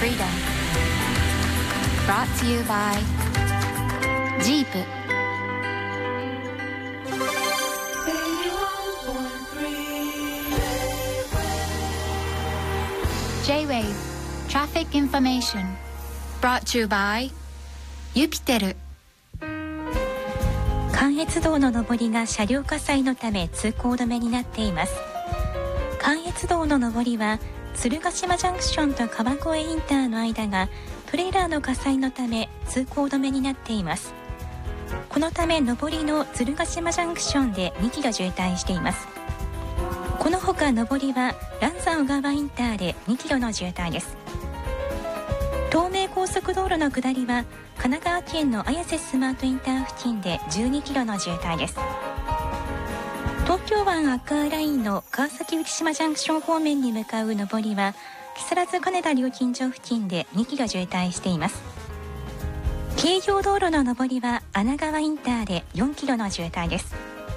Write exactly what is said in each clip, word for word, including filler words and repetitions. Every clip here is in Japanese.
freedom. Brought to you by Jeep. J-Wave Traffic Information Brought to you by ユピテル。 関越道の上りが車両火災のため通行止めになっています。関越道の上りは鶴ヶ島ジャンクションと川越インターの間がトレーラーの火災のため通行止めになっています。このため上りの鶴ヶ島ジャンクションでにキロ渋滞しています。このほか上りは嵐山小川インターでにキロの渋滞です。東名高速道路の下りは神奈川県の綾瀬スマートインター付近でじゅうにキロの渋滞です。東京湾アクアラインの川崎浮島ジャンクション方面に向かう上りは木更津金田料金所付近でにキロ渋滞しています。京葉道路の上りは穴川インターでよんキロの渋滞です。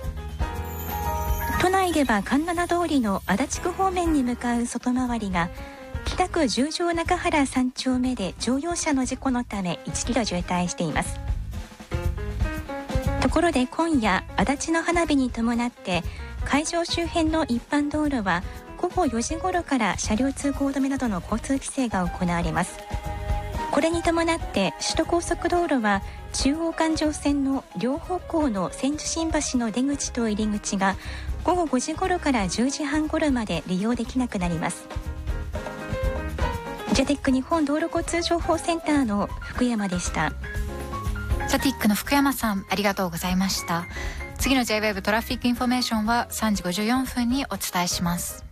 都内では環七通りの足立区方面に向かう外回りが北区十条中原さん丁目で乗用車の事故のためいちキロ渋滞しています。ところで今夜足立の花火に伴って会場周辺の一般道路は午後よじ頃から車両通行止めなどの交通規制が行われます。これに伴って首都高速道路は中央環状線の両方向の千住新橋の出口と入り口が午後ごじ頃からじゅうじはん頃まで利用できなくなります。ジャテック日本道路交通情報センターの福山でした。 ジャティックの福山さん、ありがとうございました。次の J-Wave トラフィックインフォメーションはさんじごじゅうよんぷんにお伝えします。